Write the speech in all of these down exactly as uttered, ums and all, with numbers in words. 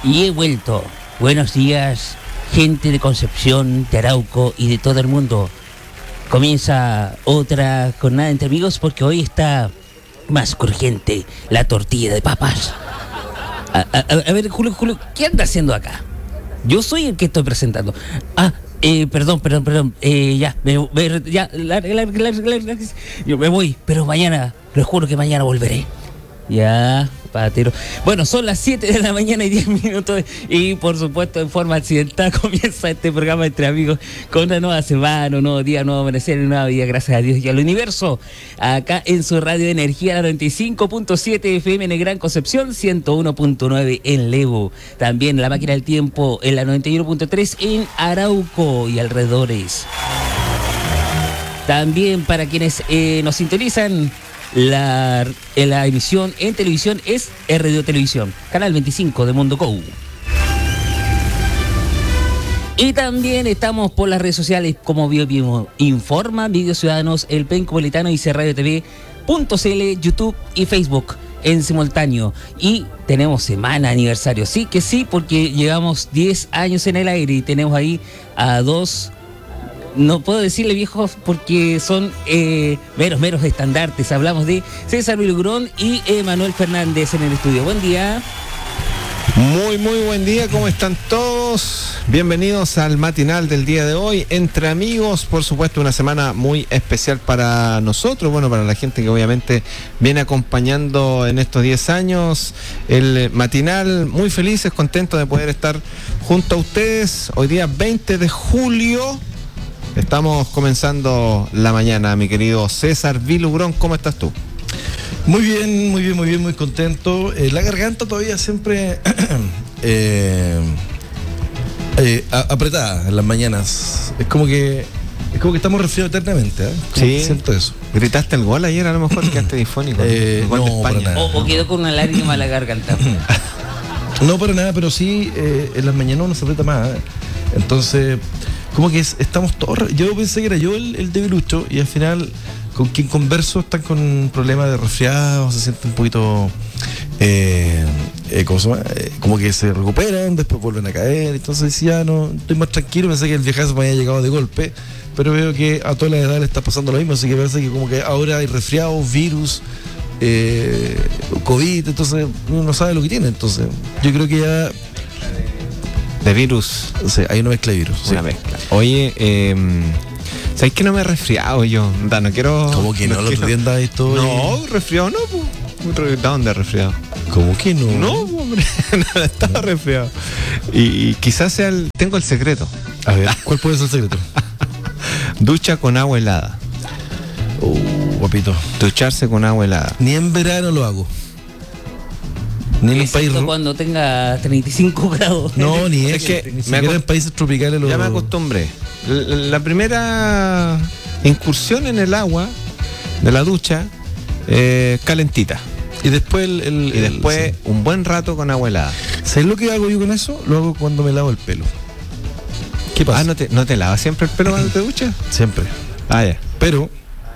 Y he vuelto. Buenos días, gente de Concepción, de Arauco y de todo el mundo. Comienza otra jornada entre amigos porque hoy está más urgente la tortilla de papas. A, a, a ver, Julio, Julio, ¿qué anda haciendo acá? Yo soy el que estoy presentando. Ah, eh, perdón, perdón, perdón. Eh, ya, me, me, ya, larga, larga, larga, larga. Yo me voy, pero mañana, les juro que mañana volveré. Ya, patero. Bueno, son las siete de la mañana y diez minutos y por supuesto en forma accidental comienza este programa entre amigos con una nueva semana, un nuevo día, un nuevo amanecer, una nueva vida, gracias a Dios y al universo. Acá en su radio de energía, la noventa y cinco punto siete F M en el Gran Concepción, ciento uno punto nueve en Levo. También la máquina del tiempo en la noventa y uno punto tres en Arauco y alrededores. También para quienes eh, nos sintonizan, La, la emisión en televisión es R D O Televisión, canal veinticinco de Mundo Go. Y también estamos por las redes sociales como Bio Bio Informa, Video Ciudadanos, El Penco Politano y C Radio T V punto C L, YouTube y Facebook en simultáneo. Y tenemos semana aniversario, sí que sí, porque llevamos diez años en el aire y tenemos ahí a dos... No puedo decirle viejos porque son eh, meros, meros estandartes. Hablamos de César Vilugrón y Emanuel Fernández en el estudio. Buen día. Muy, muy buen día. ¿Cómo están todos? Bienvenidos al matinal del día de hoy. Entre amigos, por supuesto, una semana muy especial para nosotros. Bueno, para la gente que obviamente viene acompañando en estos diez años el matinal. Muy felices, contentos de poder estar junto a ustedes. Hoy día veinte de julio. Estamos comenzando la mañana, mi querido César Vilugrón, ¿cómo estás tú? Muy bien, muy bien, muy bien, muy contento. Eh, la garganta todavía siempre eh, eh, apretada en las mañanas. Es como que es como que estamos resfriados eternamente, ¿eh? Sí, siento eso. ¿Gritaste el gol ayer? A lo mejor quedaste difónico. Eh, el gol no, de España. para nada. O, o quedó con una lágrima a la garganta. No para nada, pero sí eh, en las mañanas uno se aprieta más, ¿eh? Entonces, como que es, estamos todos... Yo pensé que era yo el, el debilucho y al final con quien converso están con problemas de resfriado, se sienten un poquito... Eh, eh, ¿cómo se llama? Eh, como que se recuperan, después vuelven a caer. Entonces ya no, estoy más tranquilo. Pensé que el viejazo me había llegado de golpe, pero veo que a toda la edad le está pasando lo mismo. Así que parece que como que ahora hay resfriados, virus, eh, COVID, entonces uno no sabe lo que tiene. Entonces yo creo que ya... De virus. O sea, hay una mezcla de virus. Una sí. mezcla. Oye, eh, ¿sabes que no me he resfriado yo? Da, no quiero... ¿Cómo que no? ¿Lo otro día andabas y todo? No, resfriado no, pues. ¿De dónde resfriado? ¿Cómo que no? No, hombre, no estaba resfriado. Y, y quizás sea el... Tengo el secreto. A ver, ¿cuál puede ser el secreto? Ducha con agua helada. Uh, guapito. Ducharse con agua helada. Ni en verano lo hago. Ni en un país... cuando tenga treinta y cinco grados. No, ni Es eso. que Ni me siquiera acost- en países tropicales lo... Ya me acostumbré. La, la primera incursión en el agua de la ducha, eh, calentita. Y después el... el- Y después el- sí. un buen rato con agua helada. ¿Sabes lo que hago yo con eso? Lo hago cuando me lavo el pelo. ¿Qué pasa? Ah, ¿no te, no te lavas siempre el pelo cuando te duchas? Siempre. Ah, ya. Pero...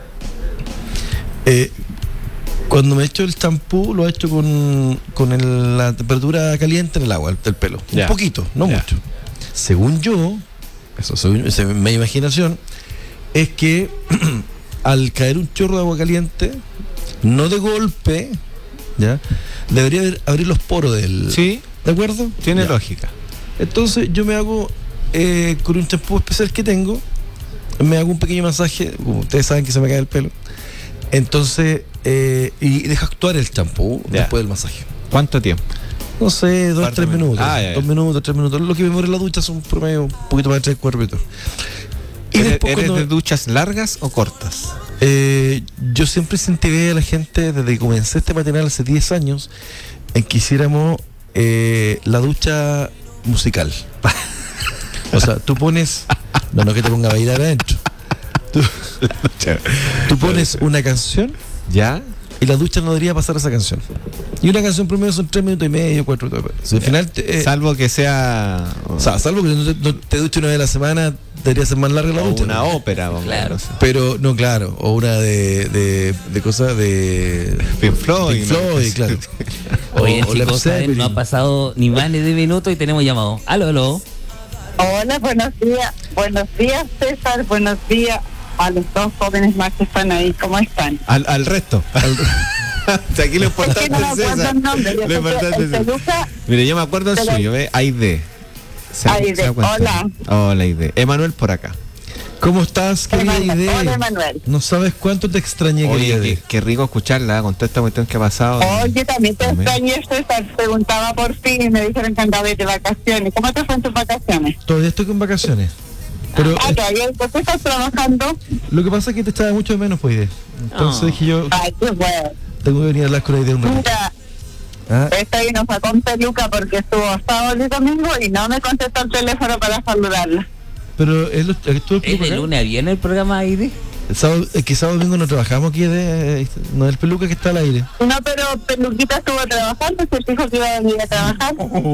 Eh, cuando me echo el champú, lo he hecho con, con el- la temperatura caliente en el agua, del pelo. Ya. Un poquito, no Ya. mucho. Según yo, eso según esa es mi imaginación, es que al caer un chorro de agua caliente, no de golpe, ¿ya? Debería haber- abrir los poros del... Sí, ¿De acuerdo? tiene Ya. lógica. Entonces yo me hago, eh, con un champú especial que tengo, me hago un pequeño masaje, como ustedes saben que se me cae el pelo. Entonces, eh, y deja actuar el champú Ya. después del masaje. ¿Cuánto tiempo? No sé, dos, Parte tres minutos. minutos. Ah, ya, ya. Dos minutos, tres minutos. Lo que me muere en la ducha son promedio un poquito más de tres, cuatro minutos. Y ¿Eres, después eres cuando, de duchas largas o cortas? eh, yo siempre incentivé a la gente, desde que comencé este matinal hace diez años, en que hiciéramos eh, la ducha musical. O sea, tú pones... No, no que te ponga a bailar adentro. Tú, tú pones una canción ¿Ya? y la ducha no debería pasar esa canción. Y una canción promedio son tres minutos y medio, cuatro minutos. Si al final te, eh, salvo que sea. O sea, salvo que no te, no te duches una vez a la semana, debería ser más larga la O ducha. una ópera, vamos, Claro. no sé. Pero, no, claro, o una de, de, de cosas de. Pink Floyd, Pink ¿no? Floyd, claro. Oye, O- o Led chicos, ¿saben? Zeppelin. no ha pasado ni más ni de minutos y tenemos llamado. Aló, aló. Hola, buenos días. Buenos días, César. Buenos días a los dos jóvenes más que están ahí. ¿Cómo están? Al, al resto. O sea, aquí lo Es importante que no me es acuerdo César. el nombre. Yo Lo sé que importante el es peluca, Mire, yo me acuerdo el Pero- suyo, ¿ve? Aide. ¿Se- Aide, se da cuenta? hola. Hola, Aide. Emanuel por acá. ¿Cómo estás, querida Emanuel. Aide? Hola, Emanuel. No sabes cuánto te extrañé, querida Oye, qué, Aide. qué rico escucharla, con toda esta cuestión que ha pasado. Oye, también te Amén. extrañé, César. Preguntaba por ti y me dijeron que andabas de vacaciones. ¿Cómo te fue en tus vacaciones? Todavía estoy con vacaciones. Pero Ah, eh, todavía ¿por qué estás trabajando? lo que pasa es que te echaba mucho de menos, pues, Aide. Entonces Oh. dije yo, Ay, qué bueno. tengo que venir a hablar con Aide un rato. Mira, Ah, esta vino sacó un peluca porque estuvo sábado y domingo y no me contestó el teléfono para saludarla. pero él él estuvo el ¿Es peluca de acá. lunes a viernes el programa ahí de? El sábado, es que sábado y domingo no trabajamos aquí, de, no es el peluca que está al aire. No, pero Peluquita estuvo trabajando, se dijo que iba a venir a trabajar.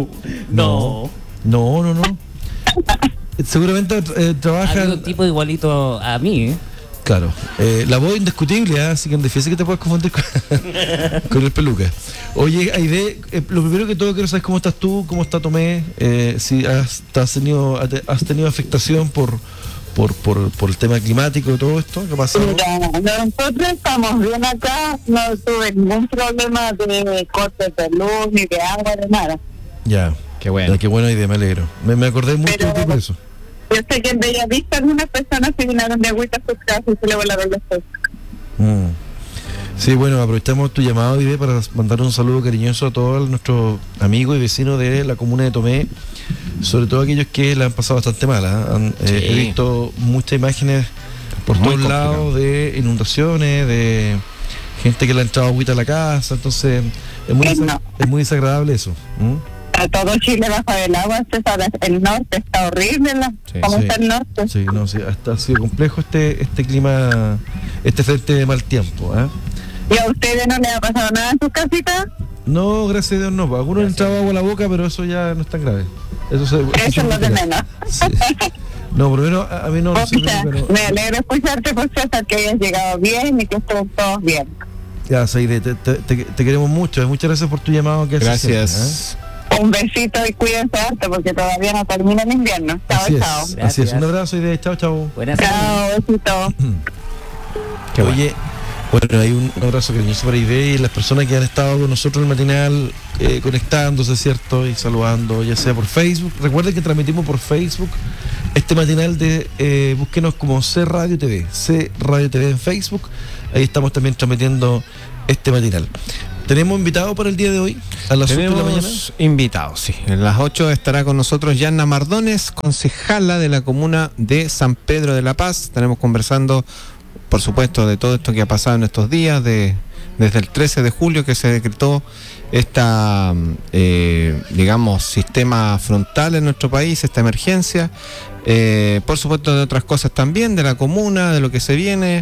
No. No, no, no. Seguramente eh, trabaja. Hay un tipo igualito a mí, ¿eh? Claro, eh, la voz indiscutible, ¿eh? Así que es difícil que te puedas confundir con, con el peluca. Oye, Aide, eh, lo primero que todo quiero saber es cómo estás tú, cómo está Tomé, eh, si has, te has, tenido, has tenido afectación por, por, por, por el tema climático y todo esto, ¿qué ha pasado? Mira, nosotros estamos bien acá, no tuve ningún problema de cortes de luz, ni de agua, de nada. Ya, Qué bueno. ya, qué buena idea, me alegro. Me, me acordé mucho Pero- de ti por eso. Yo sé que en Bellavista algunas personas se llenaron de agüita a sus casas y se le volaron los peces. Mm. Sí, bueno, aprovechamos tu llamado, Aide, para mandar un saludo cariñoso a todos nuestros amigos y vecinos de la comuna de Tomé, sobre todo aquellos que la han pasado bastante mal. ¿ah? Han, eh, Sí. He visto muchas imágenes por Muy todos complicado. lados de inundaciones, de gente que le ha entrado agüita a la casa, entonces es muy, Eh, desa- no. es muy desagradable eso. ¿m? A todo Chile bajo el agua, César, el norte está horrible, ¿no? Sí, ¿Cómo sí. está el norte? Sí, no, sí, hasta ha sido complejo este este clima, este frente de mal tiempo. ¿ah? ¿Y a ustedes no les ha pasado nada en sus casitas? No, gracias a Dios no. pues, algunos le entraba agua a la boca, pero eso ya no es tan grave. Eso, se, Eso es lo de menos. Sí. No, por lo menos a, a mí no. no sé, Pucha, pero- me alegro escucharte, por César, que hayas llegado bien y que estén todos bien. Ya, Seide, te, te, te- te queremos mucho. Muchas gracias por tu llamado. Que haces siempre, Gracias. Un besito y cuídense harto porque todavía no termina el invierno. ¿eh? Chao, Así chao. es, así es. Gracias. Un abrazo, Seide. Chao, chao. Buenas tardes. Chao, besito. Qué bueno. Oye, bueno, hay un abrazo cariñoso para Ide y las personas que han estado con nosotros en el matinal, eh, conectándose, ¿cierto? Y saludando, ya sea por Facebook. Recuerden que transmitimos por Facebook este matinal de, eh, búsquenos como C Radio T V, C Radio T V en Facebook. Ahí estamos también transmitiendo este matinal. ¿Tenemos invitado para el día de hoy? A las ocho de la mañana. Tenemos invitados, sí. En las ocho estará con nosotros Yanna Mardones, concejala de la comuna de San Pedro de la Paz. Estaremos conversando, por supuesto, de todo esto que ha pasado en estos días, de desde el trece de julio que se decretó esta, eh, digamos, sistema frontal en nuestro país, esta emergencia. Eh, por supuesto, de otras cosas también, de la comuna, de lo que se viene.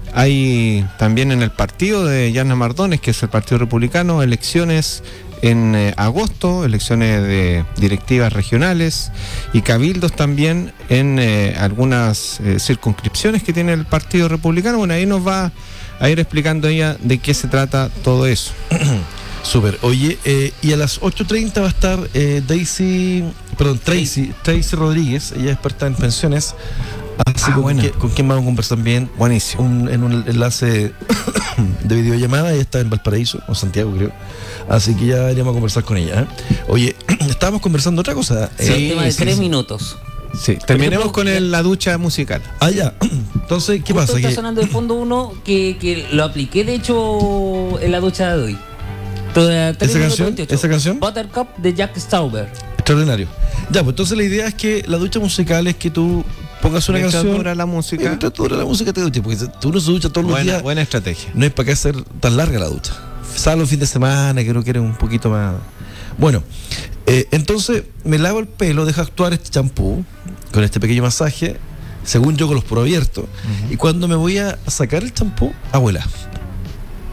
Hay también en el partido de Yanna Mardones, que es el Partido Republicano, elecciones en eh, agosto, elecciones de directivas regionales y cabildos también en eh, algunas eh, circunscripciones que tiene el Partido Republicano. Bueno, ahí nos va a ir explicando ella de qué se trata todo eso. Súper. Oye, eh, y a las ocho treinta va a estar eh, Daisy, perdón, Tracy, Tracy Rodríguez, ella es experta en pensiones. Así Ah, con, bueno. quien, con quien vamos a conversar bien. Buenísimo. Un- en un enlace de videollamada, ella está en Valparaíso, o Santiago creo. Así que ya iríamos a conversar con ella. ¿eh? Oye, estábamos conversando otra cosa. Sí, Eh, un tema de sí, tres sí. minutos. Sí, terminemos ejemplo, con el- la ducha musical. ah, ya. Entonces, ¿qué Justo pasa? está Que, sonando de fondo uno que, que lo apliqué, de hecho, en la ducha de hoy. Toda- tres ¿Esa minutos canción? veintiocho. ¿Esa canción? Buttercup de Jack Stauber. extraordinario. Ya, pues entonces la idea es que la ducha musical es que tú pongas una Mientras canción. dura la música. Mientras dura la música te duches, porque si tú no se ducha todos los Buena, días. buena estrategia. No es para qué hacer tan larga la ducha. Salvo el fin de semana, que uno quiere un poquito más. Bueno, eh, entonces me lavo el pelo, dejo actuar este champú con este pequeño masaje, según yo con los poros abiertos. Y cuando me voy a sacar el champú, abuela.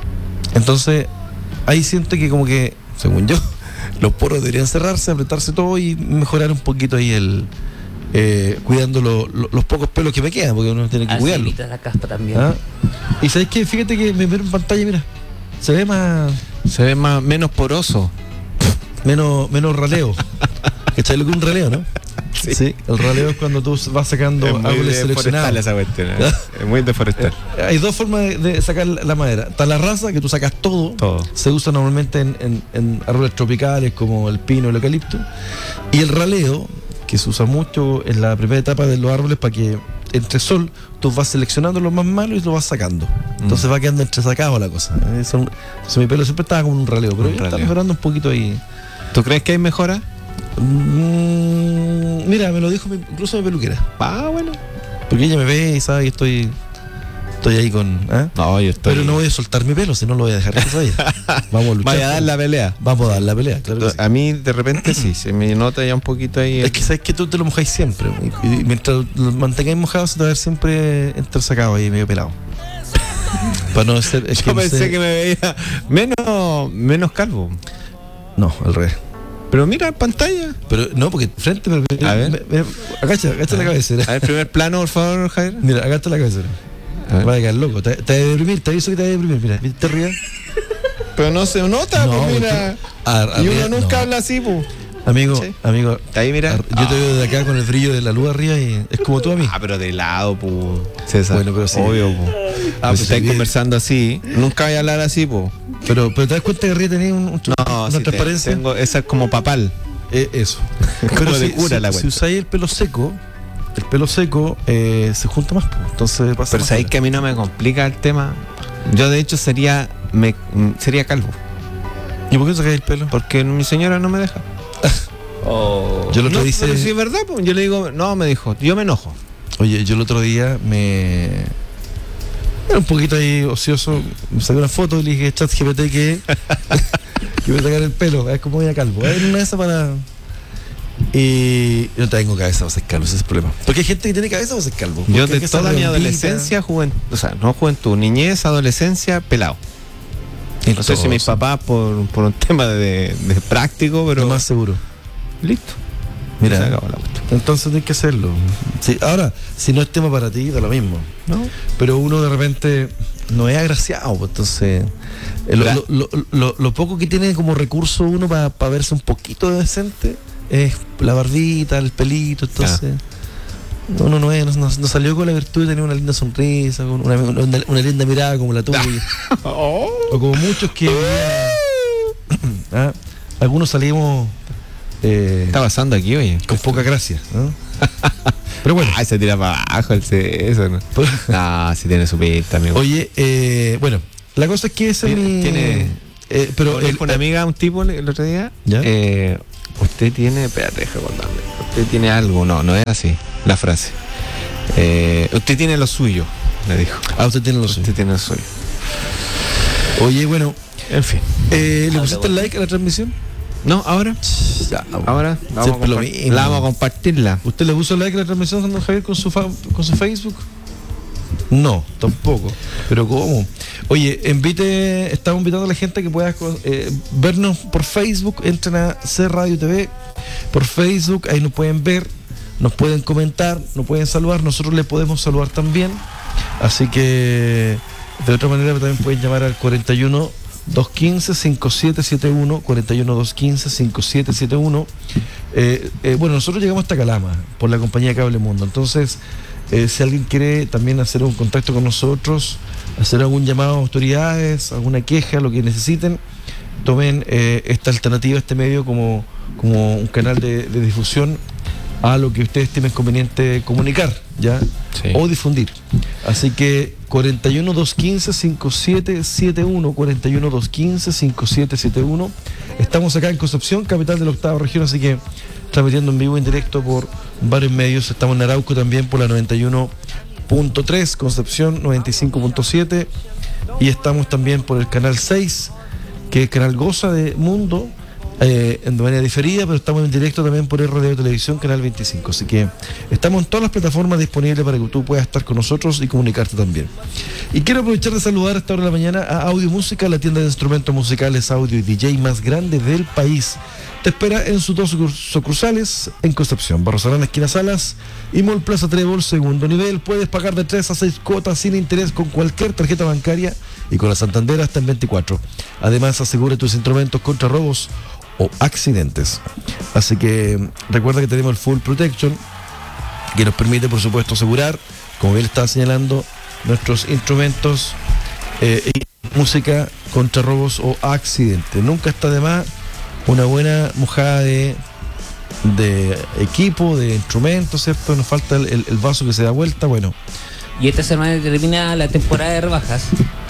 Entonces, ahí siento que como que, según yo, los poros deberían cerrarse, apretarse todo y mejorar un poquito ahí el... Eh, cuidando lo, lo, los pocos pelos que me quedan, porque uno tiene que Así cuidarlo. evita la caspa también. ¿Ah? Y sabes que, fíjate que me veo en pantalla, mira, se ve más, Se ve más, menos poroso. menos, menos raleo. ¿Cachai lo que es un raleo, no? Sí. El raleo es cuando tú vas sacando Es muy árboles de forestal seleccionados. esa cuestión, ¿eh? Es muy de forestal. Eh, Hay dos formas de, de sacar la la madera. Está la raza, que tú sacas todo. Todo. Se usa normalmente en, en, en árboles tropicales como el pino, el eucalipto. Y el raleo, que se usa mucho en la primera etapa de los árboles para que entre sol tú vas seleccionando los más malos y los vas sacando. Entonces Mm. va quedando entresacado la cosa. Eh, son- entonces mi pelo siempre estaba como un raleo, pero Un ya está raleo. mejorando un poquito ahí. ¿Tú crees que hay mejora? Mm, mira, me lo dijo mi- incluso mi peluquera. Ah, bueno. Porque ella me ve y sabe que estoy, estoy ahí con... ¿ah? No, yo estoy... Pero no voy a soltar mi pelo, si no lo voy a dejar que se vaya. Vamos a luchar. Vaya a dar la pelea. Vamos a dar la pelea, claro que sí. A mí de repente sí, se me nota ya un poquito ahí. Es que sabes que tú te lo mojáis siempre. Y, y mientras lo mantengáis mojado, se te va a ver siempre entresacado ahí, medio pelado. Para no ser. Es Yo no pensé sé- que me veía menos, menos calvo. No, al revés. Pero mira en pantalla. Pero no, porque frente. Me, A ver. me- me- agacha, agacha la cabecera. A ver, primer plano, por favor, Javier. Mira, agacha la cabecera. A ver. Va a quedar loco. Te, te va a deprimir, te aviso que te va a deprimir. Mira, ¿viste arriba? Pero no se nota, No, pues mira. a- a- Y uno arriba, nunca no. habla así, pues. Amigo, Sí. amigo. Ahí mira. ar- Yo te veo desde acá con el brillo de la luz arriba y es como tú a mí. Ah, pero de lado, pues. César. Bueno, pero sí. Obvio, pues. Ah, Ah, pues si estáis sí. conversando así, nunca voy a hablar así, pues. Pero, pero te das cuenta que arriba tenía un, un- No, una si te- transparencia. tengo, esa es como papal. Eh, eso. Como de si, cura si- la si cuenta. usáis el pelo seco, el pelo seco eh, se junta más, pues, entonces pasa Pero más sabéis piola. que a mí no me complica el tema. Yo de hecho sería me, sería calvo. ¿Y por qué sacáis el pelo? Porque mi señora no me deja. Yo el otro No, dice, pero si es verdad, pues, yo le digo, no, me dijo, yo me enojo. oye, yo el otro día me era un poquito ahí ocioso, me saqué una foto y le dije, chat G P T que que voy a sacar el pelo, a ver cómo voy a calvo. Es una de esas para y yo no tengo cabeza para ser calvo, ese es el problema. Porque hay gente que tiene cabeza para ser calvo. Yo Porque hay de que ser toda mi redondita. adolescencia, juventud, o sea, no juventud, niñez, adolescencia, pelado. Y No sé si mis todos, papás por, por un tema de, de práctico, pero lo más seguro. listo. Mira, Se acabó la cuestión. entonces tienes que hacerlo. Sí, ahora, si no es tema para ti, da lo mismo. ¿No? Pero uno de repente no es agraciado, pues, entonces eh, lo, La- lo- lo- lo- lo poco que tiene como recurso uno para verse un poquito decente es la barbita, el pelito, entonces uno no, es, no, no salió con la virtud de tener una linda sonrisa, con una, una- una linda mirada como la tuya, Oh. o como muchos que ¿ah? Algunos salimos eh, ¿Qué está pasando aquí, oye? con poca gracia, ¿no? Pero bueno. Ay, se tira para abajo el César. ¿No? Ah, sí tiene su pinta, amigo. Oye, eh, bueno, la cosa es que ese es Tiene- mi- tiene- eh, pero Pero el- una amiga, un tipo el el otro día, ¿Ya? eh, usted tiene, espérate, deja acordarme. Usted tiene algo, no, no es así, la frase. Eh, usted tiene lo suyo, le dijo. ah, usted tiene lo suyo. Usted tiene lo suyo. Oye, bueno, En fin. eh, ¿le pusiste el like a la transmisión? No, ahora, Ya, ahora vamos a, Siempre lo compart- mismo. la vamos a compartirla. ¿Usted le puso like a la transmisión, don Javier, con su, fa- con su Facebook? No, tampoco. Pero ¿cómo? Oye, invite, estamos invitando a la gente que pueda eh, vernos por Facebook. Entren a C Radio T V por Facebook, ahí nos pueden ver, nos pueden comentar, nos pueden saludar, nosotros les podemos saludar también. Así que de otra manera también pueden llamar al cuarenta y uno, dos quince, cincuenta y siete setenta y uno, cuarenta y uno, dos quince, cincuenta y siete setenta y uno. Eh, eh, bueno, nosotros llegamos hasta Calama por la compañía Cable Mundo. Entonces, eh, si alguien quiere también hacer un contacto con nosotros, hacer algún llamado a autoridades, alguna queja, lo que necesiten, tomen eh, esta alternativa, este medio como, como un canal de, de difusión a lo que ustedes estimen conveniente comunicar, ¿ya? Sí. O difundir. Así que cuarenta y uno, dos quince, cincuenta y siete setenta y uno, cuarenta y uno, dos quince, cincuenta y siete setenta y uno. Estamos acá en Concepción, capital de la octava región, así que transmitiendo en vivo y en directo por varios medios. Estamos en Arauco también por la noventa y uno punto tres, Concepción noventa y cinco punto siete, y estamos también por el canal seis, que es el canal Goza de Mundo, eh, de manera diferida, pero estamos en directo también por R D O Televisión, Canal veinticinco. Así que estamos en todas las plataformas disponibles para que tú puedas estar con nosotros y comunicarte también. Y quiero aprovechar de saludar a esta hora de la mañana a Audio Música, la tienda de instrumentos musicales, audio y D J más grande del país. Te espera en sus dos sucursales, en Concepción, Barros Arana, esquina Salas, y Mall Plaza Trébol, segundo nivel. Puedes pagar de tres a seis cuotas sin interés con cualquier tarjeta bancaria y con la Santander hasta en veinticuatro. Además, asegure tus instrumentos contra robos o accidentes. Así que recuerda que tenemos el Full Protection, que nos permite, por supuesto, asegurar, como bien estaba señalando, nuestros instrumentos eh, y música contra robos o accidentes. Nunca está de más una buena mojada de, de equipo, de instrumentos, ¿cierto? Nos falta el, el, el vaso que se da vuelta, bueno. Y esta semana termina la temporada de rebajas.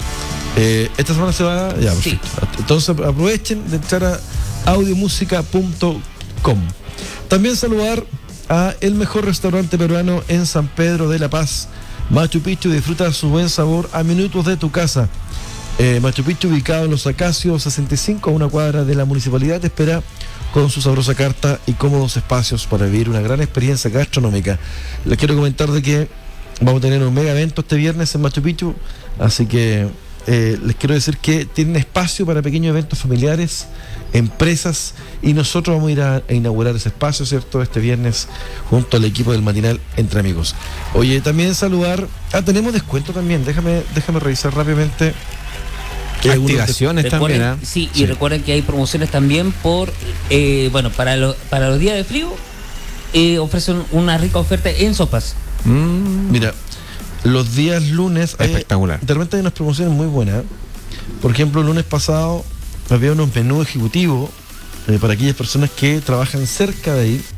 Eh, esta semana se va, ya, Sí. perfecto. Entonces aprovechen de entrar a audiomúsica punto com. También saludar a el mejor restaurante peruano en San Pedro de la Paz, Machu Picchu. Disfruta su buen sabor a minutos de tu casa. Eh, Machu Picchu, ubicado en Los Acacios sesenta y cinco, a una cuadra de la municipalidad, te espera con su sabrosa carta y cómodos espacios para vivir una gran experiencia gastronómica. Les quiero comentar de que vamos a tener un mega evento este viernes en Machu Picchu, así que eh, les quiero decir que tienen espacio para pequeños eventos familiares, empresas, y nosotros vamos a ir a, a inaugurar ese espacio, ¿cierto?, este viernes junto al equipo del matinal Entre Amigos. Oye, también saludar, ah, tenemos descuento también, déjame, déjame revisar rápidamente. ¿Qué activaciones Recuerden, también? ¿eh? sí, Sí. y recuerden que hay promociones también por, eh, bueno, para, lo- para los días de frío, eh, ofrecen una rica oferta en sopas. Mm, Mira, los días lunes hay- Espectacular. de repente hay unas promociones muy buenas. Por ejemplo, el lunes pasado había unos menús ejecutivos eh, para aquellas personas que trabajan cerca de ahí,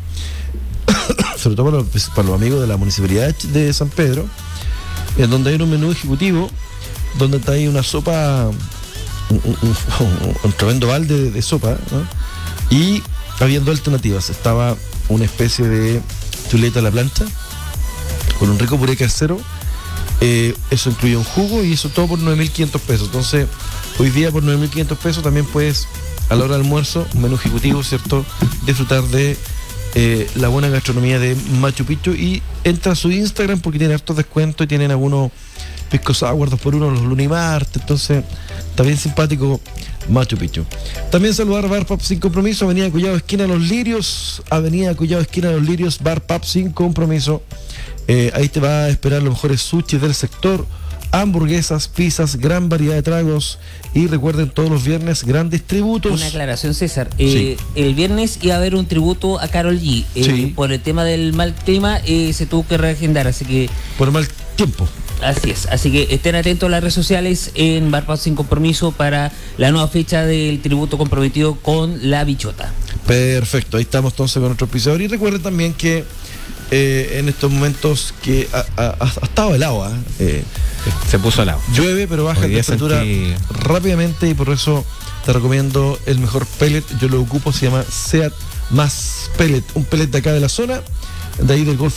sobre todo para los, para los amigos de la municipalidad de San Pedro, en donde hay un menú ejecutivo donde está ahí una sopa, un, un- un- un tremendo balde de, de sopa, ¿no? Y habiendo alternativas. Estaba una especie de chuleta a la plancha con un rico puré casero. Eh, eso incluye un jugo y eso todo por nueve mil quinientos pesos. Entonces, hoy día por nueve mil quinientos pesos también puedes, a la hora del almuerzo, un menú ejecutivo, ¿cierto?, disfrutar de eh, la buena gastronomía de Machu Picchu. Y entra a su Instagram porque tiene hartos descuentos y tienen algunos pisco sour dos por uno los lunes y martes. Entonces, está bien simpático Machu Picchu. También saludar Bar Pub Sin Compromiso, Avenida Collado, esquina Los Lirios, Avenida Collado, esquina Los Lirios, Bar Pub Sin Compromiso. Eh, ahí te va a esperar los mejores sushis del sector, hamburguesas, pizzas, gran variedad de tragos, y recuerden, todos los viernes grandes tributos. Una aclaración, César. Eh, El viernes iba a haber un tributo a Karol G. Eh, Sí. Por el tema del mal clima eh, se tuvo que reagendar, así que Por mal tiempo. así es. Así que estén atentos a las redes sociales en Bar Pub Sin Compromiso para la nueva fecha del tributo comprometido con la bichota. Perfecto, ahí estamos entonces con nuestro auspiciador. Y recuerden también que eh, en estos momentos que ha, ha- ha estado helado, ¿ah? eh, Se puso al lado. llueve, pero baja Hoy la día temperatura sentí- rápidamente, y por eso te recomiendo el mejor pellet. Yo lo ocupo, se llama Seat Más Pellet, un pellet de acá de la zona, de ahí del Golfo